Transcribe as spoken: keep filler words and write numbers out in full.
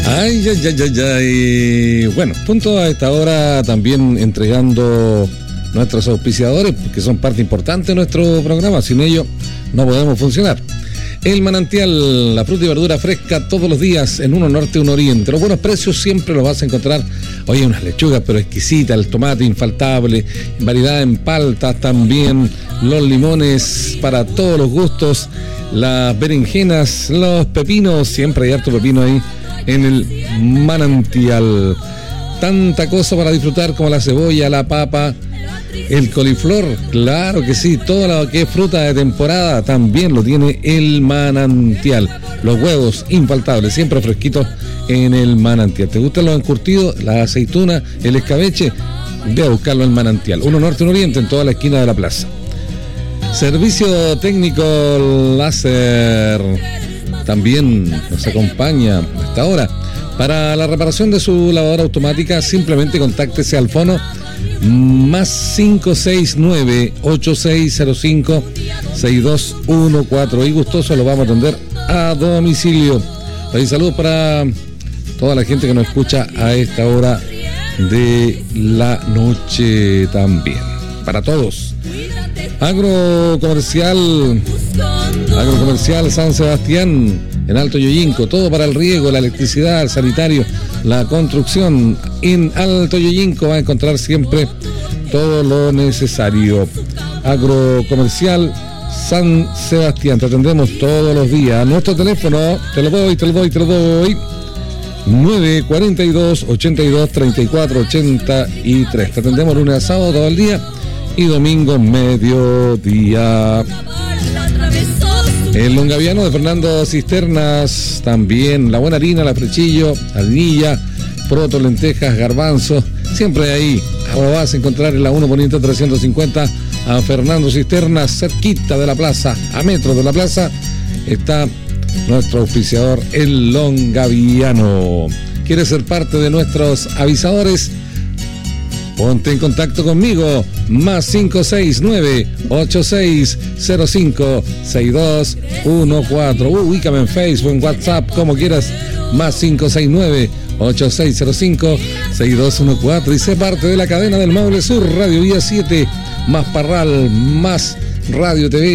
Ay, ay, ay, ay, ay. Bueno, punto a esta hora también entregando nuestros auspiciadores, que son parte importante de nuestro programa. Sin ellos no podemos funcionar. El Manantial, la fruta y verdura fresca todos los días en uno norte, uno oriente. Los buenos precios siempre los vas a encontrar. Oye, unas lechugas pero exquisitas, el tomate infaltable, variedad en paltas también, los limones para todos los gustos, las berenjenas, los pepinos, siempre hay harto pepino ahí en el Manantial. Tanta cosa para disfrutar como la cebolla, la papa, el coliflor, claro que sí, toda lo que es fruta de temporada también lo tiene el Manantial. Los huevos infaltables, siempre fresquitos en el Manantial. ¿Te gustan los encurtidos, la aceituna, el escabeche? Ve a buscarlo en el Manantial. Uno norte, uno oriente, en toda la esquina de la plaza. Servicio técnico láser también nos acompaña hasta ahora. Para la reparación de su lavadora automática, simplemente contáctese al fono más cinco seis nueve, ocho seis cero cinco, seis dos uno cuatro y gustoso lo vamos a atender a domicilio. Ahí saludos para toda la gente que nos escucha a esta hora de la noche también. Para todos. Agrocomercial, Agrocomercial San Sebastián, en Alto Yoyinco, todo para el riego, la electricidad, el sanitario, la construcción. En Alto Yoyinco va a encontrar siempre todo lo necesario. Agrocomercial San Sebastián, te atendemos todos los días. Nuestro teléfono, te lo doy, te lo doy, te lo doy. nueve cuatro dos, ocho dos, tres cuatro ocho tres. Te atendemos lunes a sábado todo el día y domingo mediodía. El longaviano de Fernando Cisternas también, la buena harina, la frechillo, alnilla, proto, lentejas, garbanzo, siempre ahí. Ahora vas a encontrar en la uno Poniente trescientos cincuenta a Fernando Cisternas, cerquita de la plaza, a metros de la plaza, está nuestro auspiciador, el longaviano. ¿Quieres ser parte de nuestros avisadores? Ponte en contacto conmigo, más cinco seis nueve, ocho seis cero cinco, seis dos uno cuatro. Uh, ubícame en Facebook, en WhatsApp, como quieras, más cinco seis nueve, ocho seis cero cinco, seis dos uno cuatro y sé parte de la cadena del Maule Sur, Radio Vía siete, más Parral, más Radio T V.